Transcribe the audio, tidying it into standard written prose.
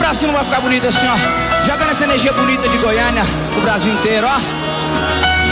pra cima vai ficar bonito assim, ó. Jogando essa energia bonita de Goiânia pro Brasil inteiro, ó.